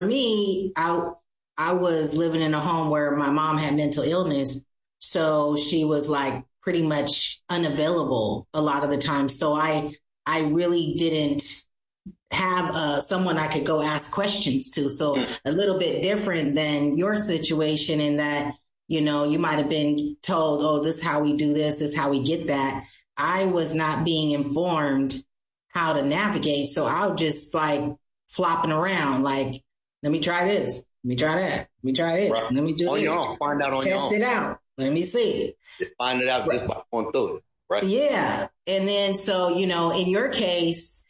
me, I was living in a home where my mom had mental illness. So she was like pretty much unavailable a lot of the time. So I really didn't have someone I could go ask questions to. So a little bit different than your situation in that, you know, you might have been told, oh, this is how we do this is how we get that. I was not being informed how to navigate. So I was just like flopping around, like, let me try this. Let me try that. Let me try this. Right. Let me do on this. Your own. Find out on your own. Test it out. Let me see. Just find it out just by going through it. Right. Yeah. And then, so, you know, in your case,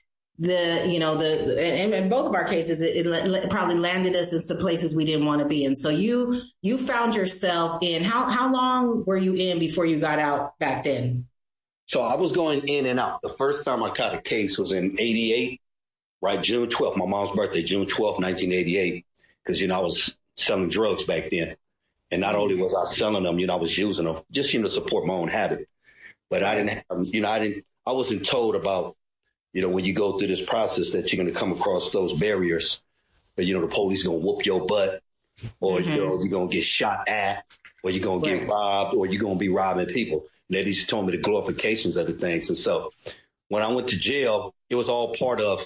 in both of our cases, it probably landed us in some places we didn't want to be in. So you found yourself in, how long were you in before you got out back then? So I was going in and out. The first time I caught a case was in 88, right? June 12th, my mom's birthday, June 12th, 1988. Because, you know, I was selling drugs back then. And not only was I selling them, you know, I was using them just, you know, to support my own habit. But I didn't have, you know, I wasn't told about, you know, when you go through this process that you're going to come across those barriers. But, you know, the police going to whoop your butt, or, you know, you're going to get shot at, or you're going to get robbed, or you're going to be robbing people. And they just told me the glorifications of the things. And so when I went to jail, it was all part of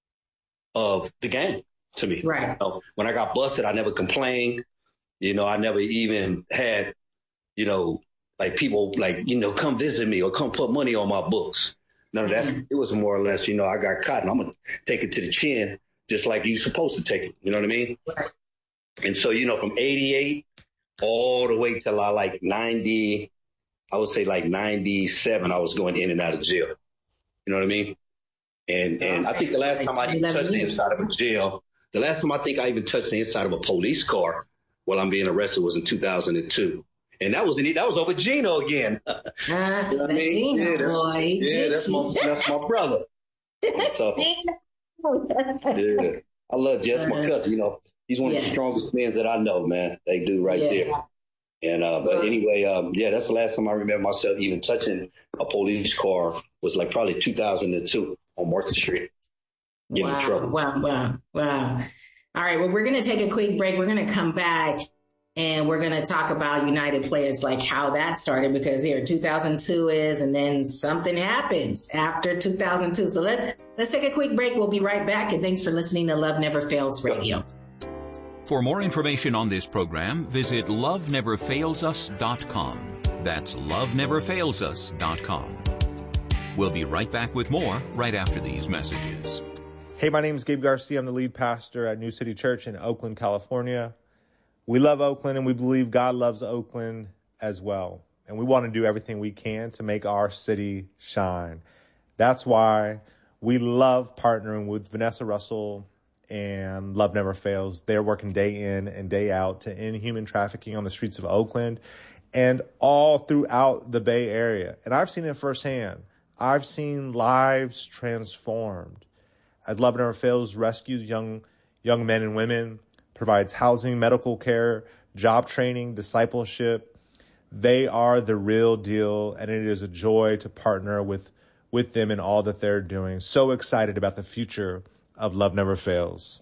the game to me. Right. You know, when I got busted, I never complained. You know, I never even had, you know, like people like, you know, come visit me or come put money on my books. None of that. It was more or less, you know, I got caught and I'm going to take it to the chin just like you're supposed to take it. You know what I mean? Right. And so, you know, from 88 all the way till I like 90, I would say like 97, I was going in and out of jail. You know what I mean? And I think the last time I even touched the inside of a jail, the last time I think I even touched the inside of a police car while I'm being arrested was in 2002. And that was over Gino again. You know what I mean? Gino boy. Yeah, that's my brother. So, yeah, I love Jess, my cousin. You know, he's one of the strongest men that I know, man. They do right there. And but anyway, that's the last time I remember myself even touching a police car was like probably 2002 on Market Street. Getting in trouble. Wow. All right, well, we're going to take a quick break. We're going to come back. And we're going to talk about United Players, like how that started, because here 2002 is, and then something happens after 2002. So let's take a quick break. We'll be right back. And thanks for listening to Love Never Fails Radio. For more information on this program, visit loveneverfailsus.com. That's loveneverfailsus.com. We'll be right back with more right after these messages. Hey, my name is Gabe Garcia. I'm the lead pastor at New City Church in Oakland, California. We love Oakland, and we believe God loves Oakland as well. And we want to do everything we can to make our city shine. That's why we love partnering with Vanessa Russell and Love Never Fails. They're working day in and day out to end human trafficking on the streets of Oakland and all throughout the Bay Area. And I've seen it firsthand. I've seen lives transformed as Love Never Fails rescues young men and women, provides housing, medical care, job training, discipleship. They are the real deal, and it is a joy to partner with them in all that they're doing. So excited about the future of Love Never Fails.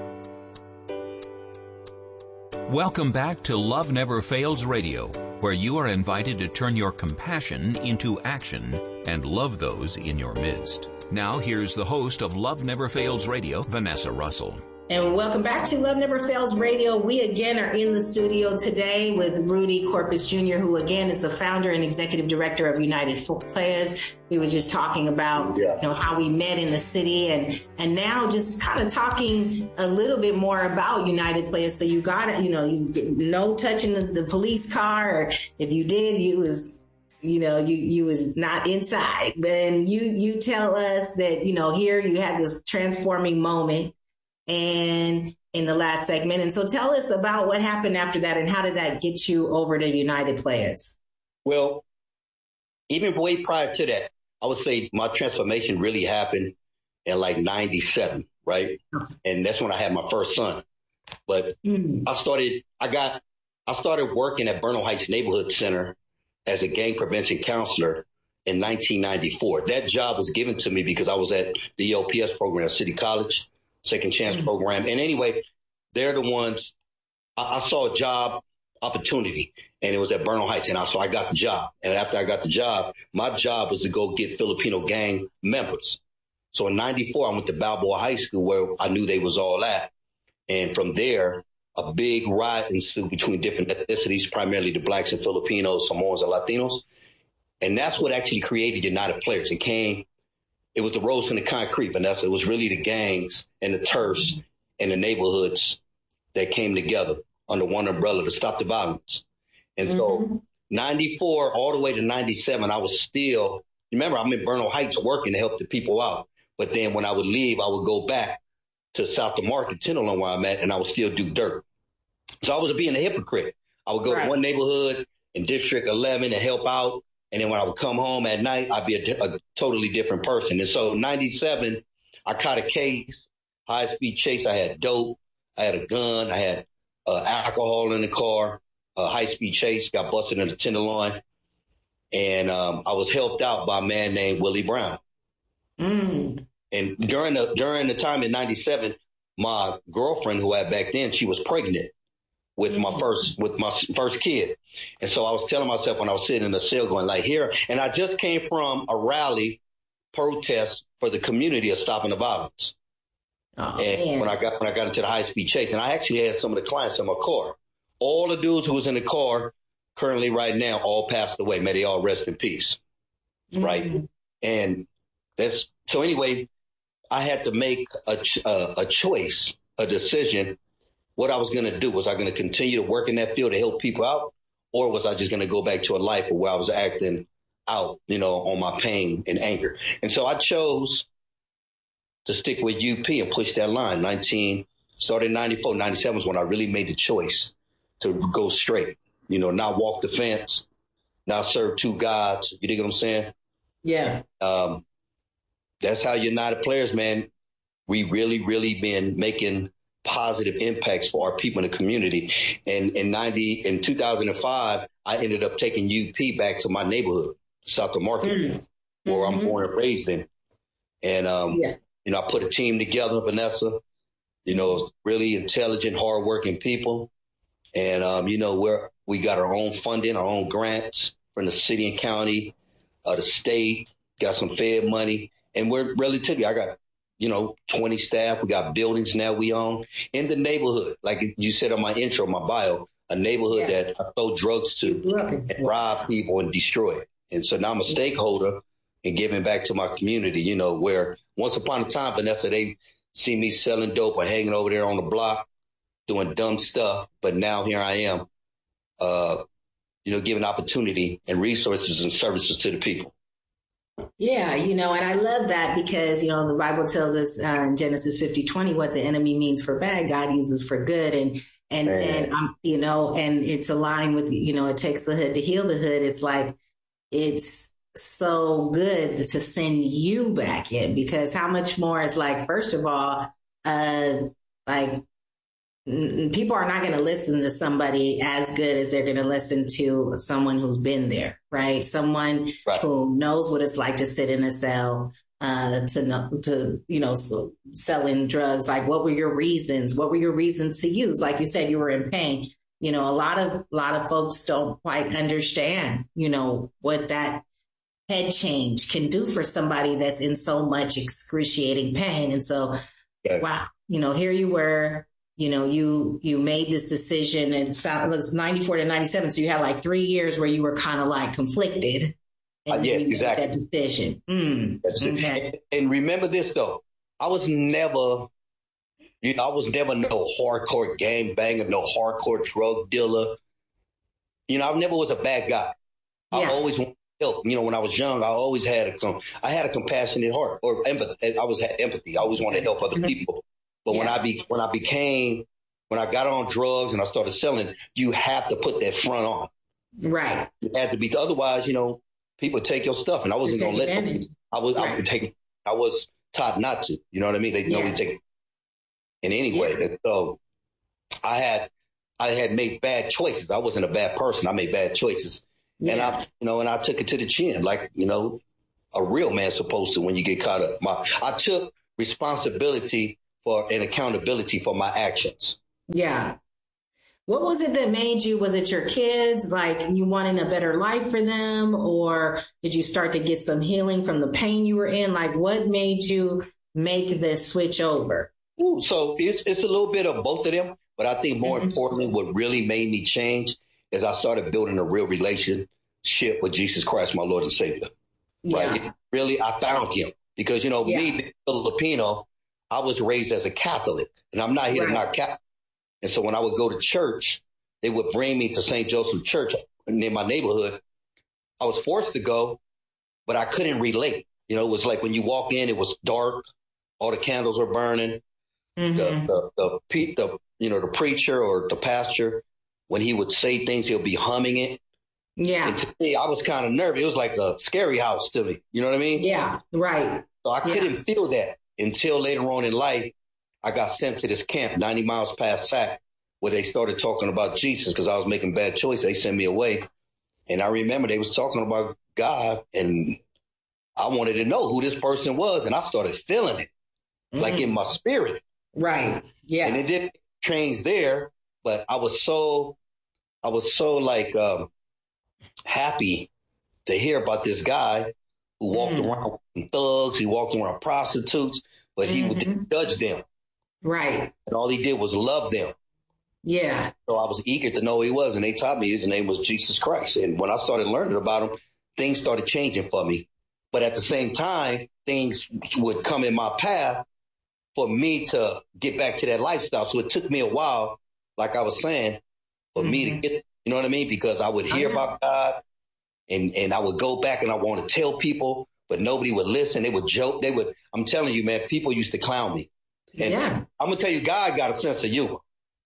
Welcome back to Love Never Fails Radio, where you are invited to turn your compassion into action and love those in your midst. Now here's the host of Love Never Fails Radio, Vanessa Russell. And welcome back to Love Never Fails Radio. We again are in the studio today with Rudy Corpus Jr., who again is the founder and executive director of United Players. We were just talking about how we met in the city, and now just kind of talking a little bit more about United Players. So you got it, no touching the police car, or if you did, you was not inside. Then you tell us that here you had this transforming moment. And in the last segment. And so tell us about what happened after that and how did that get you over to United Players? Well, even way prior to that, I would say my transformation really happened in like 97, right? Okay. And that's when I had my first son. But I started working at Bernal Heights Neighborhood Center as a gang prevention counselor in 1994. That job was given to me because I was at the ELPS program at City College. Second Chance program. And anyway, they're the ones. I saw a job opportunity, and it was at Bernal Heights, and so I got the job. And after I got the job, my job was to go get Filipino gang members. So in '94, I went to Balboa High School, where I knew they was all at. And from there, a big riot ensued between different ethnicities, primarily the blacks and Filipinos, Samoans and Latinos. And that's what actually created United Players. It was the roads and the concrete, Vanessa. It was really the gangs and the turfs and the neighborhoods that came together under one umbrella to stop the violence. And so 94 all the way to 97, I was still, remember, I'm in Bernal Heights working to help the people out. But then when I would leave, I would go back to South of Market, Tenderloin, where I'm at, and I would still do dirt. So I was being a hypocrite. I would go to one neighborhood in District 11 and help out. And then when I would come home at night, I'd be a totally different person. And so 97, I caught a case, high-speed chase. I had dope. I had a gun. I had alcohol in the car, high-speed chase, got busted in the Tenderloin. And I was helped out by a man named Willie Brown. And during the time in 97, my girlfriend, who I had back then, she was pregnant with my first kid. And so I was telling myself when I was sitting in the cell going like here, and I just came from a protest for the community of stopping the violence. When I got into the high speed chase, and I actually had some of the clients in my car. All the dudes who was in the car currently right now all passed away. May they all rest in peace. Right. And so anyway, I had to make a choice, a decision. What I was going to do. Was I going to continue to work in that field to help people out? Or was I just going to go back to a life where I was acting out, on my pain and anger? And so I chose to stick with UP and push that line. Started in 94, 97 was when I really made the choice to go straight, not walk the fence, not serve two gods. You dig what I'm saying? Yeah. That's how United Players, man, we really, really been making positive impacts for our people in the community. And in 2005, I ended up taking UP back to my neighborhood, South of Market, where I'm born and raised in. And, I put a team together, Vanessa, really intelligent, hardworking people. And, we got our own funding, our own grants from the city and county, the state, got some Fed money. And we're relatively, I got 20 staff. We got buildings now we own in the neighborhood. Like you said on my intro, my bio, a neighborhood that I sold drugs to and rob people and destroy it. And so now I'm a stakeholder in giving back to my community, where once upon a time, Vanessa, they see me selling dope or hanging over there on the block doing dumb stuff. But now here I am, giving opportunity and resources and services to the people. Yeah, and I love that because, the Bible tells us in Genesis 50:20 what the enemy means for bad, God uses for good. And it's aligned with, it takes the hood to heal the hood. It's like, it's so good to send you back in because how much more is like, first of all, people are not going to listen to somebody as good as they're going to listen to someone who's been there, right? Someone who knows what it's like to sit in a cell, selling drugs. Like, what were your reasons? What were your reasons to use? Like you said, you were in pain. A lot of folks don't quite understand, what that head change can do for somebody that's in so much excruciating pain. And so, wow, here you were. You made this decision and it looks 94 to 97. So you had like 3 years where you were kind of like conflicted. And exactly. That decision. Okay. And remember this though, I was never no hardcore gang banger, no hardcore drug dealer. I never was a bad guy. I always wanted to help. When I was young, I always had a compassionate heart or empathy. I always had empathy. I always wanted to help other people. But when I got on drugs and I started selling, you have to put that front on. Right. You had to be. Otherwise, people take your stuff, and I wasn't going to let them. I was taught not to. You know what I mean? They know we take it in any way. And so I had made bad choices. I wasn't a bad person. I made bad choices, and I took it to the chin, like a real man's supposed to. When you get caught up, I took responsibility for and accountability for my actions. Yeah. What was it that made you, was it your kids, like you wanting a better life for them, or did you start to get some healing from the pain you were in? Like what made you make this switch over? Ooh, so it's a little bit of both of them, but I think more importantly, what really made me change is I started building a real relationship with Jesus Christ, my Lord and Savior. Yeah. Right? Really, I found him because, me being Filipino, I was raised as a Catholic, and I'm not here to knock Catholic. And so when I would go to church, they would bring me to St. Joseph Church in my neighborhood. I was forced to go, but I couldn't relate. It was like when you walk in, it was dark, all the candles were burning. The preacher or the pastor, when he would say things, he'll be humming it. Yeah. And to me, I was kind of nervous. It was like a scary house to me. You know what I mean? Yeah. Right. So I couldn't feel that until later on in life. I got sent to this camp 90 miles past Sac where they started talking about Jesus because I was making bad choices. They sent me away. And I remember they was talking about God, and I wanted to know who this person was. And I started feeling it like in my spirit. Right. Yeah. And it didn't change there, but I was so like happy to hear about this guy who walked around with thugs. He walked around prostitutes, but he didn't judge them. Right. And all he did was love them. Yeah. So I was eager to know who he was, and they taught me his name was Jesus Christ. And when I started learning about him, things started changing for me. But at the same time, things would come in my path for me to get back to that lifestyle. So it took me a while, like I was saying, for me to get, you know what I mean? Because I would hear about God and I would go back and I want to tell people, but nobody would listen. They would joke. I'm telling you, man, people used to clown me. And I'm going to tell you, God got a sense of humor.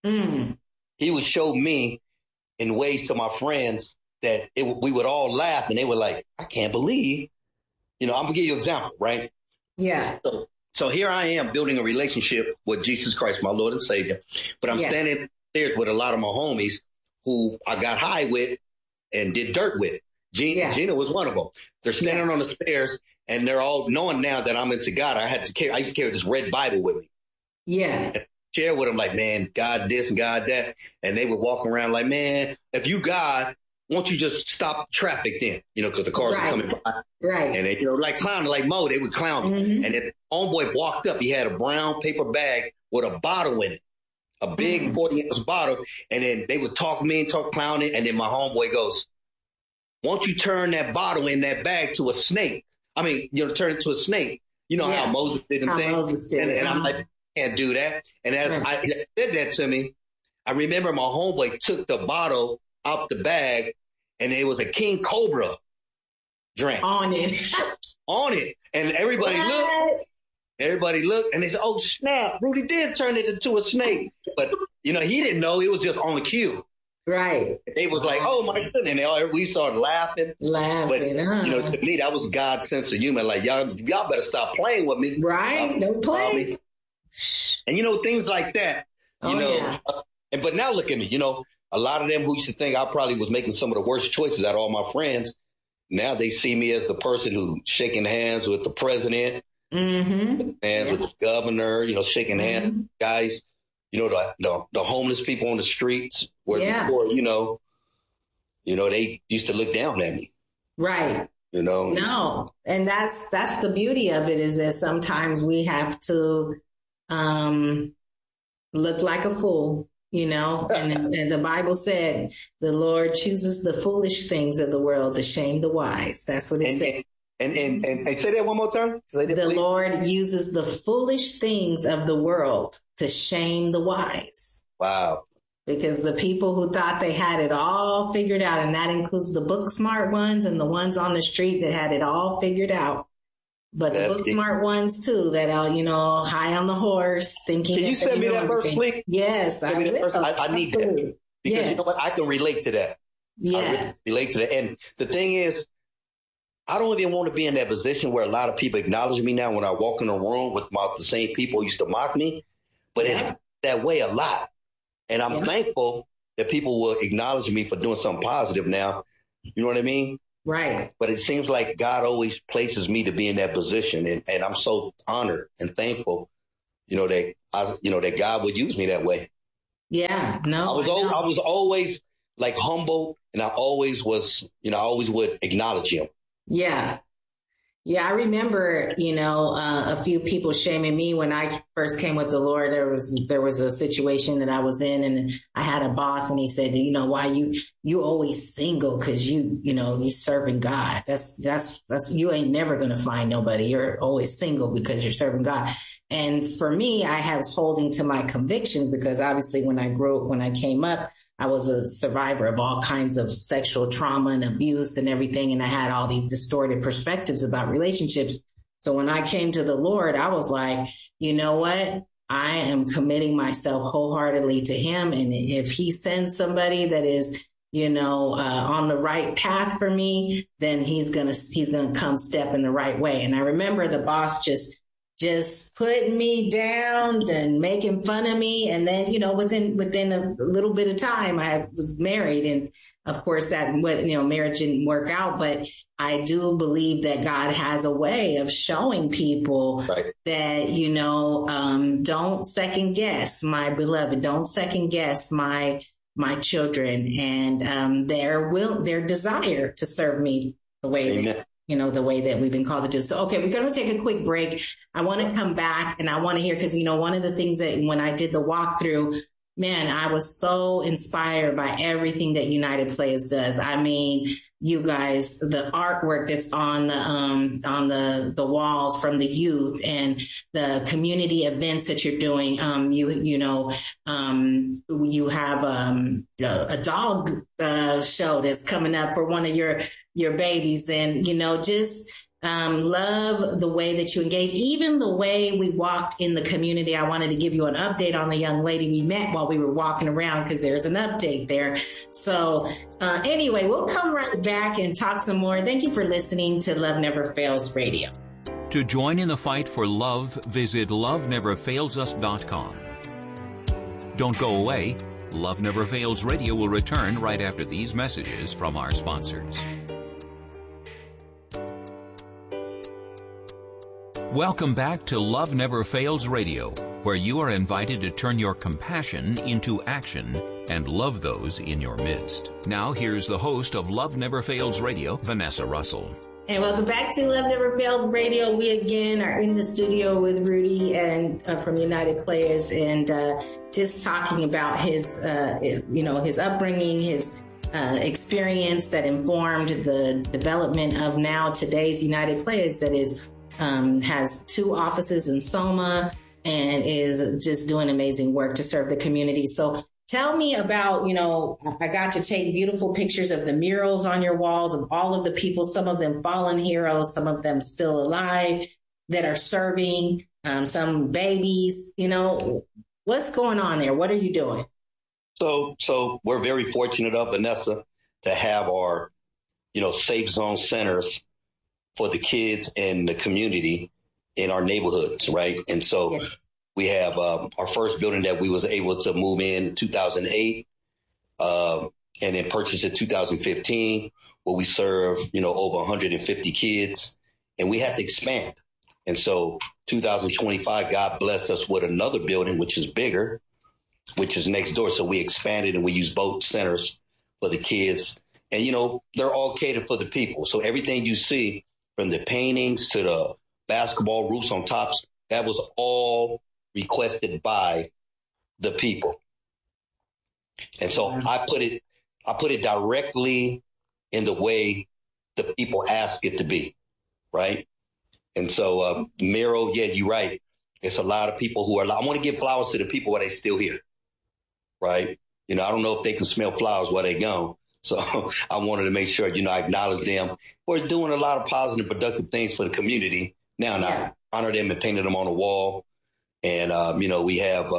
He would show me in ways to my friends that we would all laugh and they were like, I can't believe, I'm going to give you an example, right? Yeah. So here I am building a relationship with Jesus Christ, my Lord and Savior, but I'm standing there with a lot of my homies who I got high with and did dirt with. Gina was one of them. They're standing on the stairs and they're all knowing now that I'm into God. I used to carry this red Bible with me. Yeah. And share with them like, man, God this and God that. And they would walk around like, man, if you God, won't you just stop traffic then? Because the cars are coming by. Right. And they, like clowning, like Mo, they would clown me. And then homeboy walked up. He had a brown paper bag with a bottle in it, a big 40-ounce bottle. And then they would talk clowning. And then my homeboy goes, won't you turn that bottle in that bag to a snake? I mean, turn it to a snake. You know how Moses did them things. And I'm like, can't do that. And as I said that to me, I remember my homeboy took the bottle out the bag and it was a King Cobra drink on it. And everybody looked and they said, oh snap, Rudy did turn it into a snake. But he didn't know, it was just on cue. Right. They was like, oh my goodness. And we started laughing. But to me, that was God's sense of humor. Like, y'all better stop playing with me. Right. Don't play. And things like that. But now look at me, a lot of them who used to think I probably was making some of the worst choices out of all my friends. Now they see me as the person who shaking hands with the president, hands with the governor, shaking hands with guys, the homeless people on the streets where before, they used to look down at me. Right. No. And that's the beauty of it, is that sometimes we have to look like a fool. And the Bible said the Lord chooses the foolish things of the world to shame the wise. That's what it said. And say that one more time. The Lord uses the foolish things of the world to shame the wise. Wow. Because the people who thought they had it all figured out, and that includes the book smart ones and the ones on the street that had it all figured out. But the book smart ones too, that are, high on the horse, thinking. Can you send me that verse, please? Yes, I need that. Because you know what? I can relate to that. Yes. I relate to that. And the thing is, I don't even want to be in that position where a lot of people acknowledge me now when I walk in a room with the same people who used to mock me. But it's that way a lot. And I'm thankful that people will acknowledge me for doing something positive now. You know what I mean? Right. But it seems like God always places me to be in that position. And I'm so honored and thankful, that God would use me that way. Yeah, no. I was always like humble, and I always was, I always would acknowledge him. Yeah. Yeah, I remember, a few people shaming me when I first came with the Lord. There was a situation that I was in, and I had a boss, and he said, why you always single? Cause you serving God. That's you ain't never going to find nobody. You're always single because you're serving God. And for me, I was holding to my conviction because obviously when I came up, I was a survivor of all kinds of sexual trauma and abuse and everything. And I had all these distorted perspectives about relationships. So when I came to the Lord, I was like, you know what? I am committing myself wholeheartedly to him. And if he sends somebody that is, on the right path for me, then he's going to come step in the right way. And I remember the boss just putting me down and making fun of me. And then, within a little bit of time, I was married. And of course marriage didn't work out, but I do believe that God has a way of showing people that, don't second guess my beloved, don't second guess my children and their desire to serve me the way that, the way that we've been called to do. So, okay, we're going to take a quick break. I want to come back and I want to hear, because, one of the things that when I did the walkthrough, man, I was so inspired by everything that United Players does. I mean, you guys, the artwork that's on the walls from the youth and the community events that you're doing. You have a dog show that's coming up for one of your babies, and just love the way that you engage, even the way we walked in the community. I wanted to give you an update on the young lady we met while we were walking around, because there's an update there. So anyway, we'll come right back and talk some more. Thank you for listening to Love Never Fails Radio. To join in the fight for love, visit loveneverfailsus.com. Don't go away. Love Never Fails Radio will return right after these messages from our sponsors. Welcome back to Love Never Fails Radio, where you are invited to turn your compassion into action and love those in your midst. Now, here's the host of Love Never Fails Radio, Vanessa Russell. And welcome back to Love Never Fails Radio. We again are in the studio with Rudy and from United Players, and just talking about his upbringing, his experience that informed the development of now today's United Players, that is has 2 offices in Soma and is just doing amazing work to serve the community. So tell me about, I got to take beautiful pictures of the murals on your walls of all of the people, some of them fallen heroes, some of them still alive that are serving, some babies, what's going on there? What are you doing? So we're very fortunate, Vanessa, to have our, safe zone centers for the kids and the community in our neighborhoods, right? And so we have our first building that we was able to move in 2008 and then purchase in 2015, where we serve, over 150 kids, and we had to expand. And so 2025, God blessed us with another building, which is bigger, which is next door. So we expanded and we use both centers for the kids. And, they're all catered for the people. So everything you see, from the paintings to the basketball roofs on tops, that was all requested by the people. And so I put it directly in the way the people ask it to be, right? And so, Miro, yeah, you're right. It's a lot of people who I want to give flowers to the people while they're still here, right? I don't know if they can smell flowers while they're gone. So I wanted to make sure, I acknowledge them for doing a lot of positive, productive things for the community. Now, and I honor them and painted them on the wall. And, we have,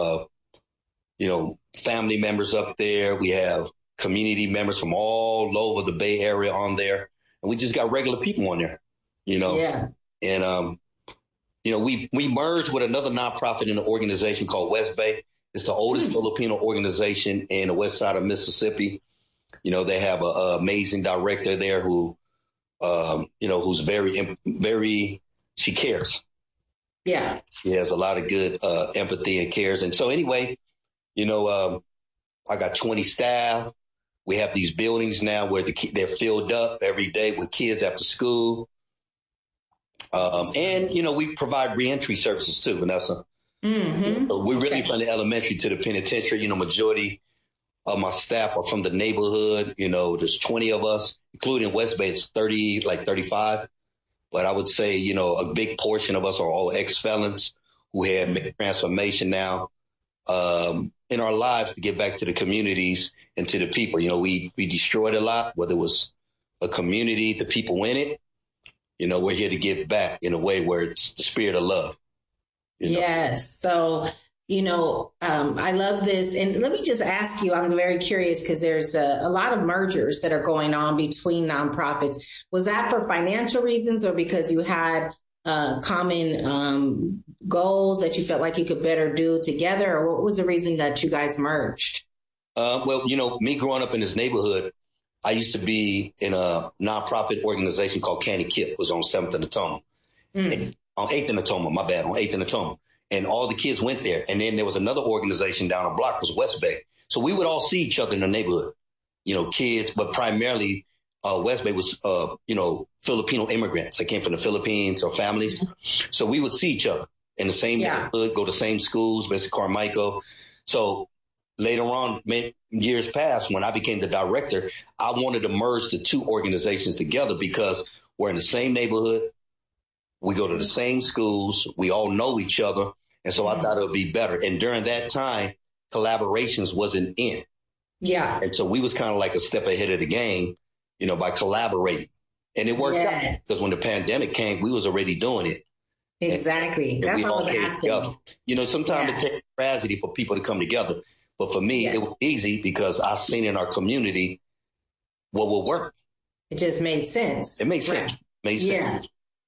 family members up there. We have community members from all over the Bay Area on there. And we just got regular people on there, Yeah. And, we merged with another nonprofit in an organization called West Bay. It's the oldest Filipino organization in the west side of Mississippi. They have an amazing director there who, who's very, she cares. Yeah. She has a lot of good empathy and cares. And so anyway, I got 20 staff. We have these buildings now where they're filled up every day with kids after school. And, we provide reentry services too, Vanessa. Mm-hmm. So we're really from the elementary to the penitentiary. Majority of my staff are from the neighborhood. There's 20 of us, including West Bay. It's 35. But I would say, a big portion of us are all ex-felons who have made transformation now in our lives to get back to the communities and to the people. We destroyed a lot, whether it was a community, the people in it. We're here to give back in a way where it's the spirit of love. Yes. So, I love this. And let me just ask you, I'm very curious because there's a lot of mergers that are going on between nonprofits. Was that for financial reasons or because you had common goals that you felt like you could better do together? Or what was the reason that you guys merged? Well, me growing up in this neighborhood, I used to be in a nonprofit organization called Candy Kip. It was on 7th and Natoma. On 8th and Natoma, my bad, on 8th and Natoma. And all the kids went there. And then there was another organization down the block, was West Bay. So we would all see each other in the neighborhood, kids, but primarily West Bay was, Filipino immigrants that came from the Philippines or families. So we would see each other in the same neighborhood, go to the same schools, Mr. Carmichael. So later on, years past, when I became the director, I wanted to merge the two organizations together because we're in the same neighborhood. We go to the same schools. We all know each other. And so I thought it would be better. And during that time, collaborations wasn't in. Yeah. And so we was kind of like a step ahead of the game, by collaborating. And it worked out because when the pandemic came, we was already doing it. Exactly. And that's what I was asking. Sometimes it takes tragedy for people to come together. But for me, it was easy because I seen in our community what will work. It just made sense. It made sense. Made sense.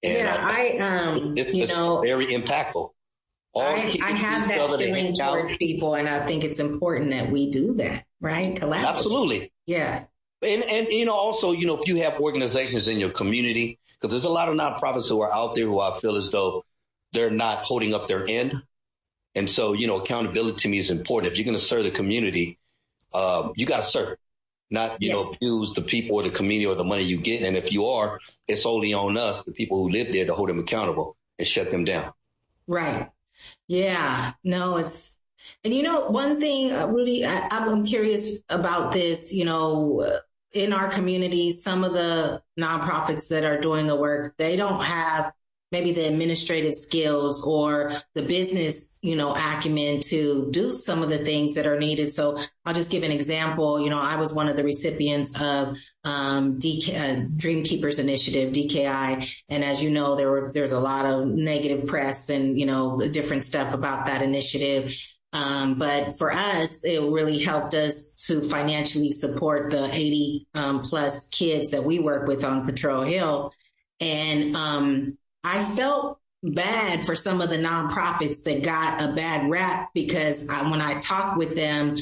And it's very impactful. I have that feeling towards people, and I think it's important that we do that, right? Collaborate. Absolutely. Yeah. And also, if you have organizations in your community, because there's a lot of nonprofits who are out there who I feel as though they're not holding up their end. And so, accountability to me is important. If you're going to serve the community, you got to serve, not, use the people or the community or the money you get. And if you are, it's only on us, the people who live there, to hold them accountable and shut them down. Right. Yeah. No, and one thing, Rudy, I'm curious about this, in our communities, some of the nonprofits that are doing the work, they don't have maybe the administrative skills or the business, acumen to do some of the things that are needed. So I'll just give an example. I was one of the recipients of Dream Keepers Initiative, DKI. And as you know, there's a lot of negative press and, different stuff about that initiative. But for us, it really helped us to financially support the 80 plus kids that we work with on Patrol Hill. And I felt bad for some of the nonprofits that got a bad rap because when I talked with them,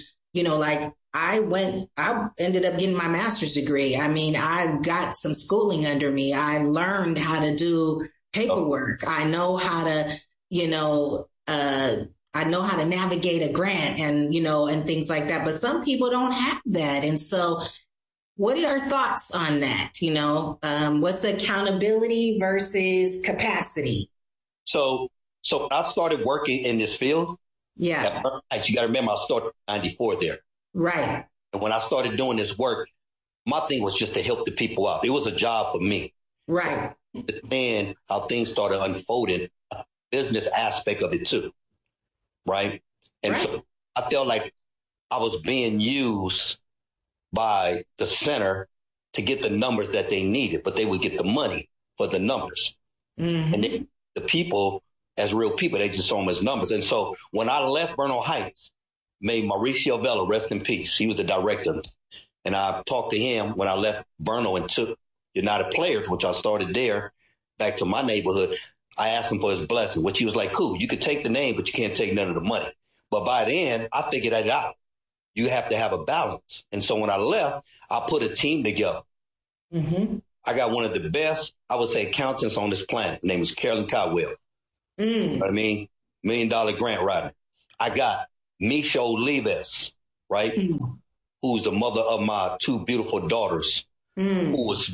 I ended up getting my master's degree. I mean, I got some schooling under me. I learned how to do paperwork. I know how to, I know how to navigate a grant and, and things like that. But some people don't have that. And so what are your thoughts on that? What's the accountability versus capacity? So I started working in this field. Yeah. You got to remember, I started in 94 there. Right. And when I started doing this work, my thing was just to help the people out. It was a job for me. Right. And how things started unfolding, business aspect of it too. Right. And so I felt like I was being used by the center to get the numbers that they needed, but they would get the money for the numbers. Mm-hmm. And then the people, as real people, they just saw them as numbers. And so when I left Bernal Heights, made Mauricio Vela, rest in peace. He was the director. And I talked to him when I left Bernal and took United Players, which I started there, back to my neighborhood. I asked him for his blessing, which he was like, cool, you could take the name, but you can't take none of the money. But by then, I figured that out. You have to have a balance. And so when I left, I put a team together. Mm-hmm. I got one of the best, I would say, accountants on this planet. Her name was Carolyn Caldwell. You know what I mean? $1 million grant writer. I got Micho Leves. right? Who's the mother of my two beautiful daughters, who was,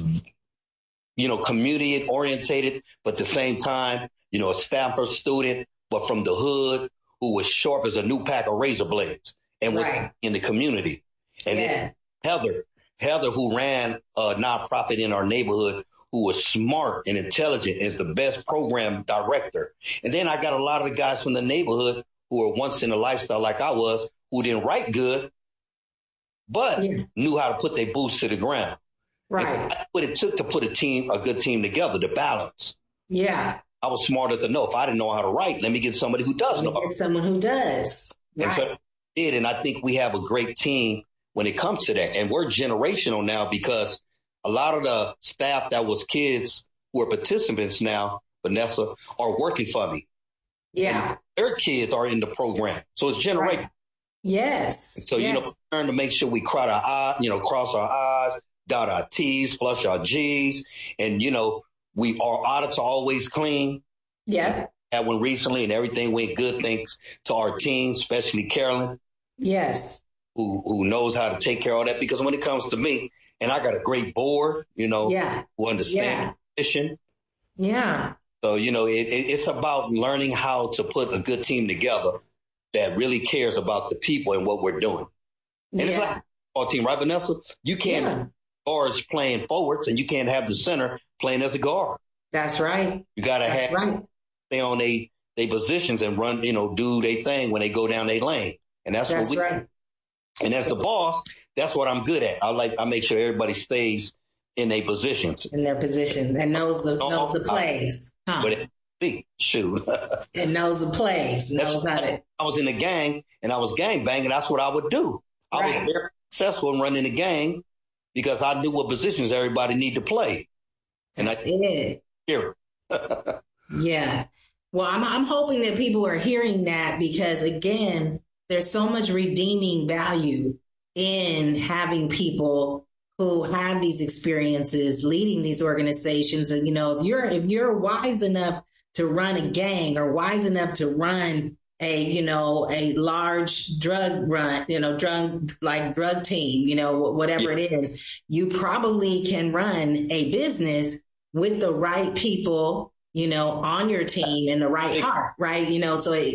community orientated, but at the same time, a Stanford student, but from the hood, who was sharp as a new pack of razor blades and was in the community. And then Heather, who ran a nonprofit in our neighborhood, who was smart and intelligent, is the best program director. And then I got a lot of the guys from the neighborhood who were once in a lifestyle like I was, who didn't write good, but knew how to put their boots to the ground. Right. And that's what it took to put a good team together, the balance. Yeah. I was smart enough to know if I didn't know how to write, let me get somebody who does know. Get someone who does. And so I did, and I think we have a great team when it comes to that. And we're generational now because a lot of the staff that was kids who are participants now, Vanessa, are working for me. Yeah. And their kids are in the program. So it's generational. Right. Yes. So, we learn to make sure we cross our I's, dot our T's, flush our G's. And, our audits are always clean. Yeah. Had one recently and everything went good thanks to our team, especially Carolyn. Yes. Who knows how to take care of that, because when it comes to me, and I got a great board, who understand the mission. Yeah. So, it's about learning how to put a good team together that really cares about the people and what we're doing. And it's like a football team, right, Vanessa? You can't have guards playing forwards and you can't have the center playing as a guard. That's right. You got to stay on their positions and run, do their thing when they go down their lane. And that's what right. And as the boss, that's what I'm good at. I make sure everybody stays in their positions. In their position and knows the plays. But shoot. And knows the plays. I was in the gang and I was gang banging. That's what I would do. I was very successful in running the gang because I knew what positions everybody needed to play. And that's it. Hear it. Yeah. Well, I'm hoping that people are hearing that because, again, there's so much redeeming value in having people who have these experiences leading these organizations. And, if you're wise enough to run a gang or wise enough to run a large drug run, drug team, whatever it is, you probably can run a business with the right people, on your team and the right heart, right? And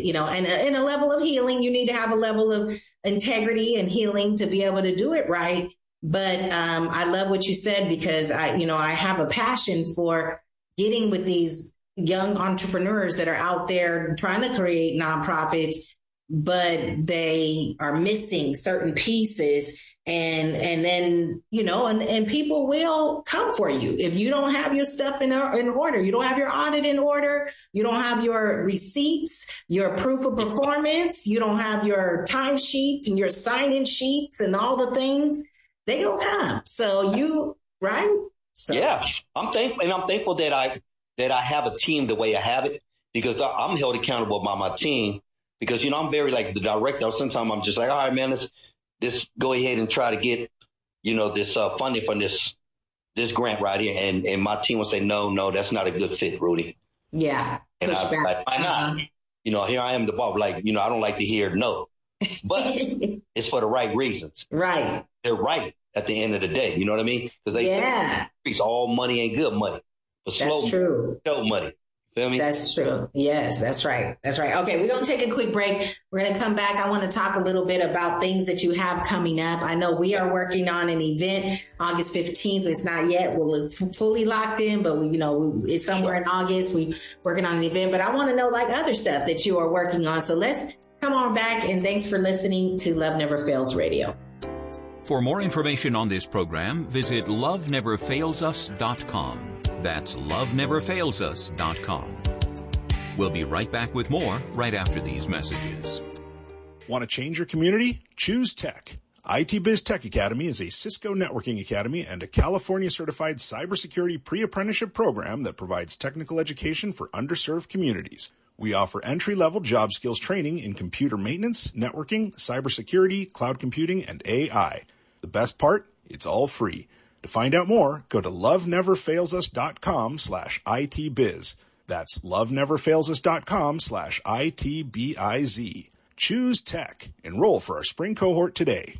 a level of healing, you need to have a level of integrity and healing to be able to do it right. But I love what you said because I have a passion for getting with these young entrepreneurs that are out there trying to create nonprofits, but they are missing certain pieces. And then, and people will come for you. If you don't have your stuff in order, you don't have your audit in order, you don't have your receipts, your proof of performance, you don't have your timesheets and your sign-in sheets and all the things, they gonna come. So right? So. Yeah, I'm thankful that I have a team the way I have it because I'm held accountable by my team because, I'm very like the director. Sometimes I'm just like, all right, man, let's go ahead and try to get, this funding from this grant right here. And my team will say, no, that's not a good fit, Rudy. Yeah. And I was like, why not? Here I am, the boss. Like, I don't like to hear no, but it's for the right reasons. Right. They're right at the end of the day. You know what I mean? Because they say all money ain't good money. But that's true. Show money. Feel me? That's true. Yes, that's right. That's right. Okay, we're going to take a quick break. We're going to come back. I want to talk a little bit about things that you have coming up. I know we are working on an event August 15th. It's not yet. We're fully locked in, but it's somewhere in August. We're working on an event, but I want to know other stuff that you are working on. So let's come on back, and thanks for listening to Love Never Fails Radio. For more information on this program, visit loveneverfailsus.com. That's loveneverfailsus.com. We'll be right back with more right after these messages. Want to change your community? Choose Tech. IT Biz Tech Academy is a Cisco networking academy and a California-certified cybersecurity pre-apprenticeship program that provides technical education for underserved communities. We offer entry-level job skills training in computer maintenance, networking, cybersecurity, cloud computing, and AI. The best part? It's all free. To find out more, go to loveneverfailsus.com/ITbiz. That's loveneverfailsus.com/ITBIZ. Choose Tech. Enroll for our spring cohort today.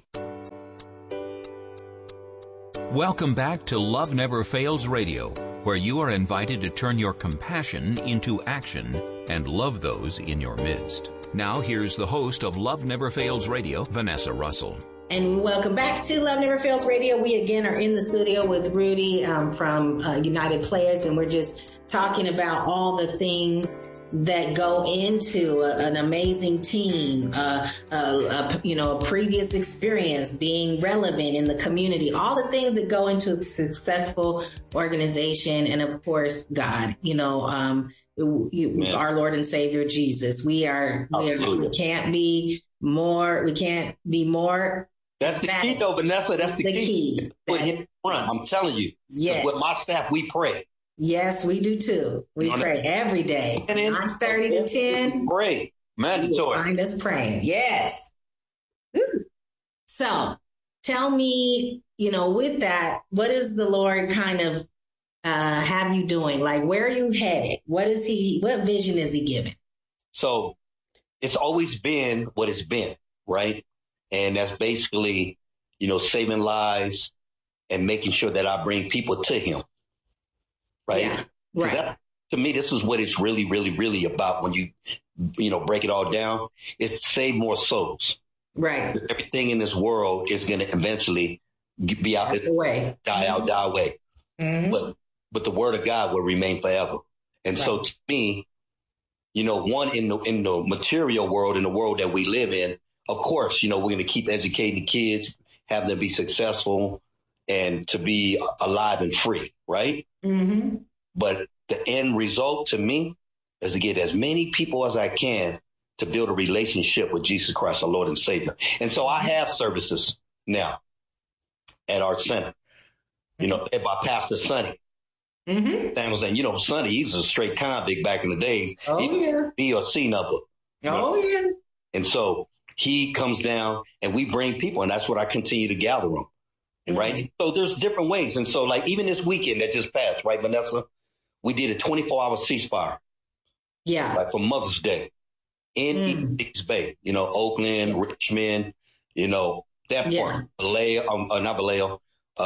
Welcome back to Love Never Fails Radio, where you are invited to turn your compassion into action and love those in your midst. Now here's the host of Love Never Fails Radio, Vanessa Russell. And welcome back to Love Never Fails Radio. We again are in the studio with Rudy from United Players, and we're just talking about all the things that go into an amazing team, a previous experience, being relevant in the community, all the things that go into a successful organization, and of course, God, our Lord and Savior Jesus. We can't be more. That's the key, though, Vanessa. That's the key. I'm telling you. Yes. With my staff, we pray. Yes, we do too. We pray every day. 9:30 to 10. Pray. Mandatory. Find us praying. Yes. Woo. So tell me, with that, what is the Lord kind of have you doing? Like, where are you headed? What vision is he giving? So it's always been what it's been, right? And that's basically, saving lives and making sure that I bring people to him. Right. Yeah, right. To me, this is what it's really, really, really about when you break it all down. It's to save more souls. Right. Everything in this world is going to eventually be out, die away. Mm-hmm. But the word of God will remain forever. And so to me, one in the material world, in the world that we live in, of course, we're going to keep educating kids, have them be successful and to be alive and free. Right. Mm-hmm. But the end result to me is to get as many people as I can to build a relationship with Jesus Christ, our Lord and Savior. And so I have services now at our center, led by Pastor Sonny. Mm-hmm. Dan was saying, Sonny, he was a straight convict back in the days. B or C number. Yeah. And so he comes down and we bring people, and that's what I continue to gather them. Right. So there's different ways. And so like even this weekend that just passed, right, Vanessa, we did a 24-hour ceasefire. Yeah. Like for Mother's Day in East Bay, Oakland, Richmond, that part, not Vallejo,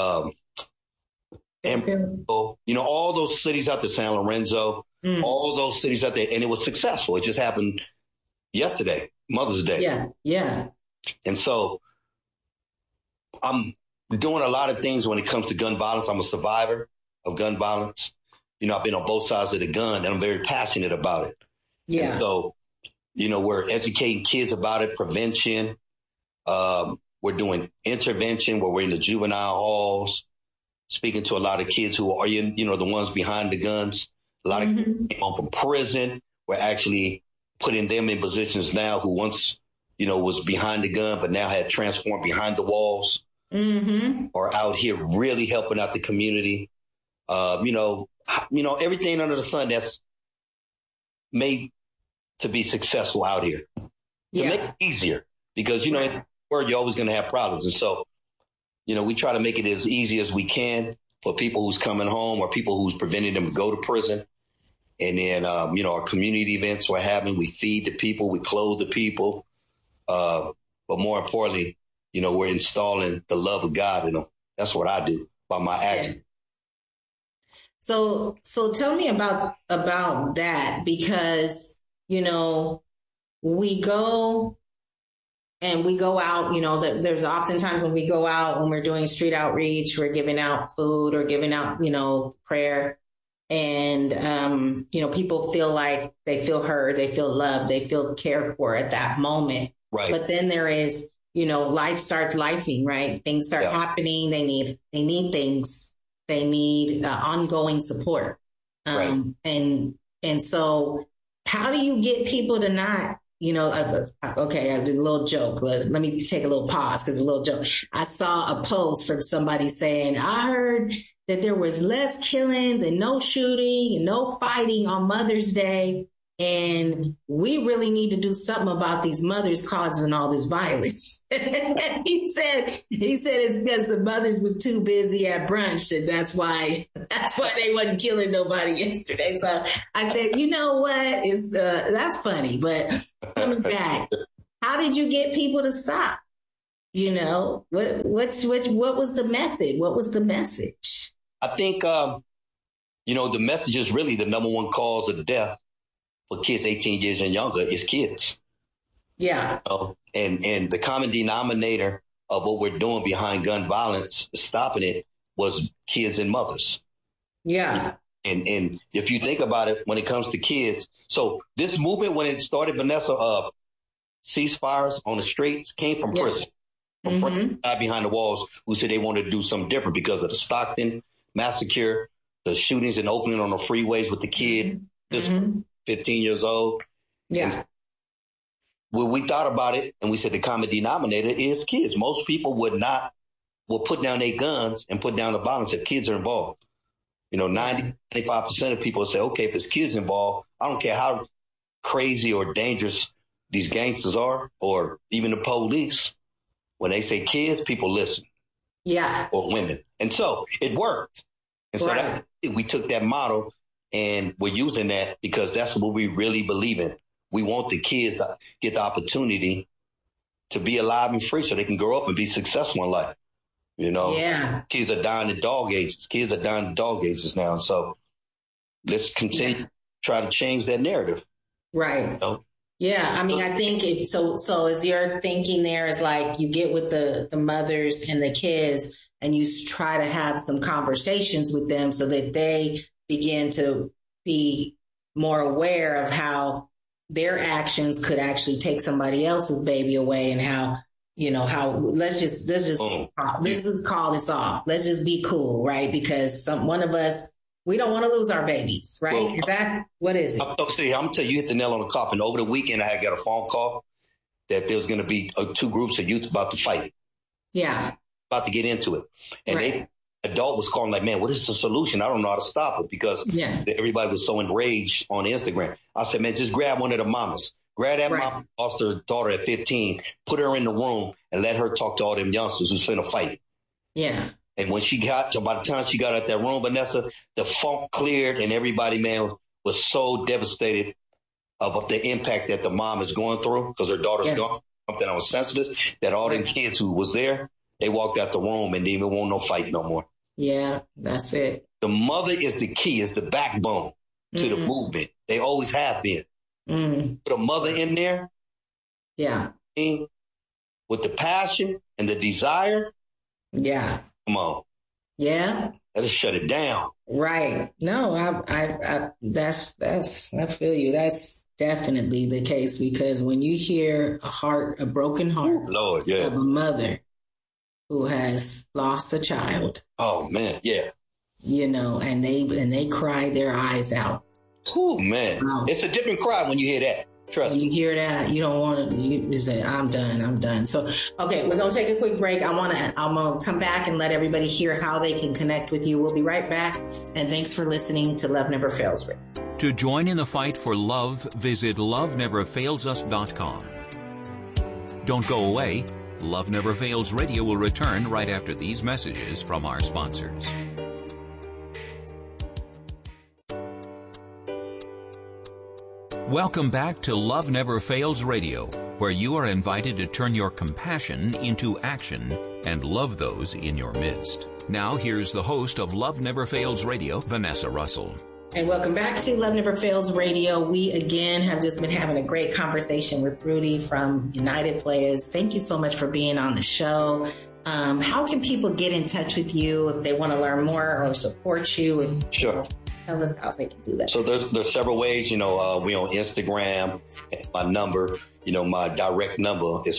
and, all those cities out there, San Lorenzo, all those cities out there. And it was successful. It just happened yesterday, Mother's Day. Yeah. Yeah. And so I'm doing a lot of things when it comes to gun violence. I'm a survivor of gun violence. I've been on both sides of the gun and I'm very passionate about it. Yeah. And so, we're educating kids about it, prevention. We're doing intervention where we're in the juvenile halls, speaking to a lot of kids who are the ones behind the guns. A lot of kids came home from prison. We're actually putting them in positions now who once, was behind the gun, but now had transformed behind the walls. Or out here really helping out the community. Everything under the sun that's made to be successful out here. To make it easier because, in the world, you're always going to have problems. And so, we try to make it as easy as we can for people who's coming home or people who's preventing them to go to prison. And then, our community events we're having, we feed the people, we clothe the people. But more importantly, we're installing the love of God in them. That's what I do by my actions. So tell me about that because, we go out, there's oftentimes when we go out, when we're doing street outreach, we're giving out food or giving out, prayer. And, people feel like they feel heard, they feel loved, they feel cared for at that moment. Right. But then there is, life starts lifing, right? Things start happening. They need things. They need ongoing support. And so how do you get people to not, okay, I did a little joke. Let me take a little pause because a little joke. I saw a post from somebody saying, I heard that there was less killings and no shooting and no fighting on Mother's Day. And we really need to do something about these mothers causing all this violence. he said it's because the mothers was too busy at brunch, and that's why they wasn't killing nobody yesterday. So I said, you know what? It's that's funny, but coming back, How did you get people to stop? You know, what was the method? What was the message? I think, the message is really the number one cause of death for kids 18 years and younger is kids. Yeah. And the common denominator of what we're doing behind gun violence, stopping it, was kids and mothers. Yeah. And if you think about it, when it comes to kids, so this movement, when it started, Vanessa, ceasefires on the streets came from prison. From friends behind the walls who said they wanted to do something different because of the Stockton massacre, the shootings in Oakland on the freeways with the kid, just 15 years old. Yeah. And when we thought about it and we said the common denominator is kids. Most people will put down their guns and put down the violence if kids are involved. 95% of people say, okay, if it's kids involved, I don't care how crazy or dangerous these gangsters are, or even the police. When they say kids, people listen. Yeah. Or women. And so it worked. And so we took that model and we're using that because that's what we really believe in. We want the kids to get the opportunity to be alive and free so they can grow up and be successful in life. Kids are dying at dog ages. Kids are dying at dog ages now. So let's continue to try to change that narrative. Right. Yeah, I mean, I think if so as you're thinking there is like you get with the mothers and the kids and you try to have some conversations with them so that they begin to be more aware of how their actions could actually take somebody else's baby away and how let's just call this off. Let's just be cool, right? Because one of us, we don't want to lose our babies, right? Well, what is it? I'm going to tell you, you hit the nail on the coffin. Over the weekend, I had got a phone call that there was going to be 2 groups of youth about to fight. Yeah. About to get into it. And adult was calling like, man, what is the solution? I don't know how to stop it because everybody was so enraged on Instagram. I said, man, just grab one of the mamas. Grab that mom, lost her daughter at 15, put her in the room and let her talk to all them youngsters who's finna fight. Yeah. And when by the time she got out that room, Vanessa, the funk cleared and everybody, man, was so devastated of the impact that the mom is going through because her daughter's gone, something that was sensitive, that all them kids who was there, they walked out the room and didn't even want no fight no more. Yeah, that's it. The mother is the key, is the backbone to the movement. They always have been. Put a mother in there. Yeah. With the passion and the desire. Yeah. Come on. Yeah. Let's shut it down. Right. No, I feel you. That's definitely the case because when you hear a broken heart of a mother who has lost a child. Oh man. Yeah. And they cry their eyes out. Oh man. Wow. It's a different cry when you hear that. Trust me. When you hear that, you don't want to, you say, I'm done. So, okay, we're going to take a quick break. I'm going to come back and let everybody hear how they can connect with you. We'll be right back. And thanks for listening to Love Never Fails. To join in the fight for love, visit loveneverfailsus.com. Don't go away. Love Never Fails Radio will return right after these messages from our sponsors. Welcome back to Love Never Fails Radio, where you are invited to turn your compassion into action and love those in your midst. Now, here's the host of Love Never Fails Radio, Vanessa Russell. And welcome back to Love Never Fails Radio. We, again, have just been having a great conversation with Rudy from United Players. Thank you so much for being on the show. How can people get in touch with you if they want to learn more or support you? Sure. Tell us how they can do that. So there's several ways. We on Instagram. My number, my direct number is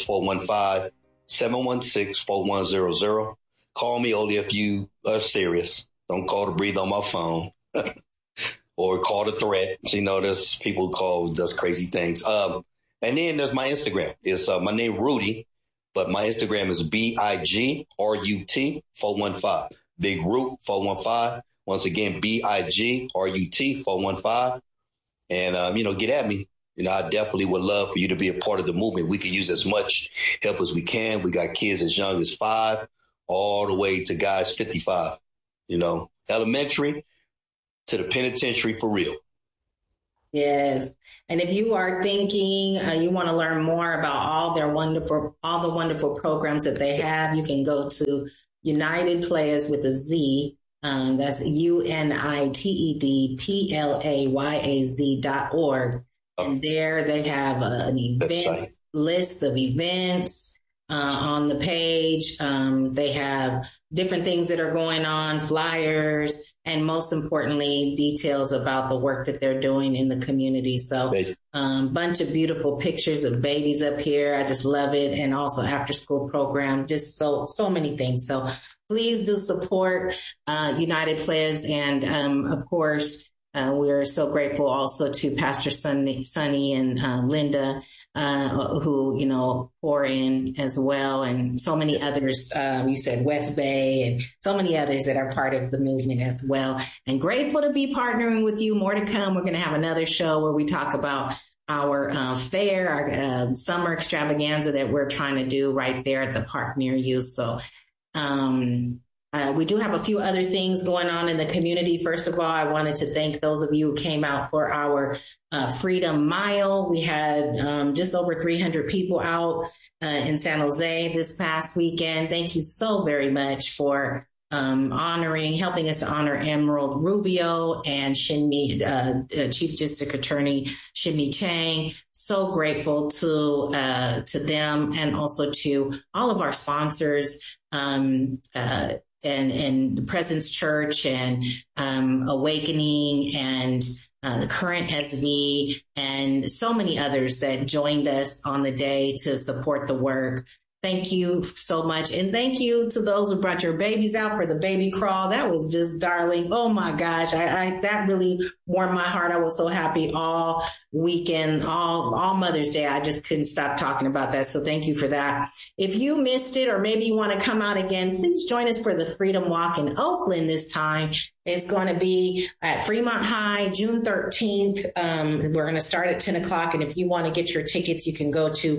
415-716-4100. Call me only if you are serious. Don't call to breathe on my phone or call to threat. There's people who does crazy things. And then there's my Instagram. It's my name Rudy, but my Instagram is BIGRUT 415. Big Root 415. Once again, BIGRUT 415. And, get at me. I definitely would love for you to be a part of the movement. We can use as much help as we can. We got kids as young as 5 all the way to guys 55, elementary to the penitentiary for real. Yes. And if you are thinking you want to learn more about all the wonderful programs that they have, you can go to United Players with a Z. That's UNITEDPLAYAZ.org. And there they have an events list of events on the page. They have different things that are going on, flyers, and most importantly, details about the work that they're doing in the community. So bunch of beautiful pictures of babies up here. I just love it. And also after school program, just so many things. So please do support United Players. And of course, we're so grateful also to Pastor Sonny and Linda, who, pour in as well. And so many others, you said West Bay and so many others that are part of the movement as well. And grateful to be partnering with you. More to come. We're going to have another show where we talk about our fair, our summer extravaganza that we're trying to do right there at the park near you. So, we do have a few other things going on in the community. First of all, I wanted to thank those of you who came out for our Freedom Mile. We had just over 300 people out in San Jose this past weekend. Thank you so very much for helping us to honor Emerald Rubio and Shinmi, Chief District Attorney Shinmi Chang. So grateful to them and also to all of our sponsors, and the Presence Church and Awakening and the Current SV and so many others that joined us on the day to support the work. Thank you so much. And thank you to those who brought your babies out for the baby crawl. That was just darling. Oh my gosh. That really warmed my heart. I was so happy all weekend, all Mother's Day. I just couldn't stop talking about that. So thank you for that. If you missed it, or maybe you want to come out again, please join us for the Freedom Walk in Oakland this time. It's going to be at Fremont High, June 13th. We're going to start at 10 o'clock. And if you want to get your tickets, you can go to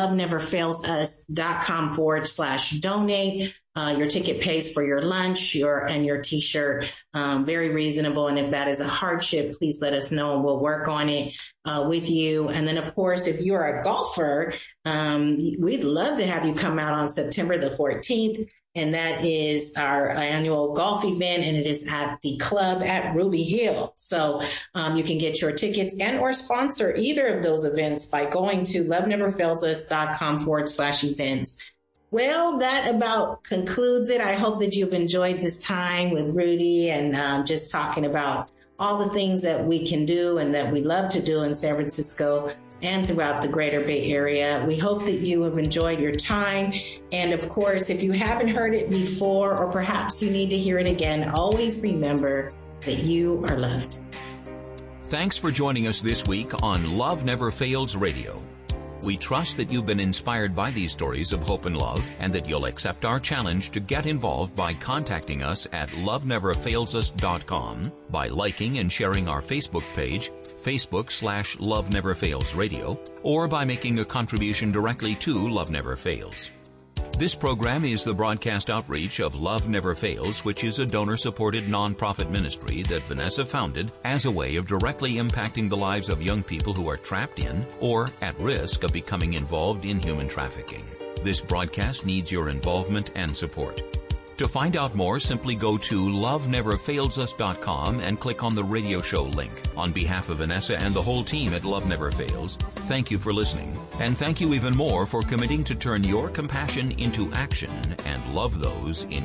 loveneverfailsus.com/donate. Your ticket pays for your lunch, your t-shirt. Very reasonable. And if that is a hardship, please let us know and we'll work on it with you. And then, of course, if you're a golfer, we'd love to have you come out on September the 14th. And that is our annual golf event, and it is at the club at Ruby Hill. So you can get your tickets and or sponsor either of those events by going to loveneverfailsus.com/events. Well, that about concludes it. I hope that you've enjoyed this time with Rudy and just talking about all the things that we can do and that we love to do in San Francisco and throughout the greater Bay Area. We hope that you have enjoyed your time. And of course, if you haven't heard it before, or perhaps you need to hear it again, always remember that you are loved. Thanks for joining us this week on Love Never Fails Radio. We trust that you've been inspired by these stories of hope and love, and that you'll accept our challenge to get involved by contacting us at loveneverfailsus.com, by liking and sharing our Facebook page, Facebook.com/Love Never Fails Radio, or by making a contribution directly to Love Never Fails. This program is the broadcast outreach of Love Never Fails, which is a donor-supported nonprofit ministry that Vanessa founded as a way of directly impacting the lives of young people who are trapped in or at risk of becoming involved in human trafficking. This broadcast needs your involvement and support. To find out more, simply go to loveneverfailsus.com and click on the radio show link. On behalf of Vanessa and the whole team at Love Never Fails, thank you for listening. And thank you even more for committing to turn your compassion into action and love those in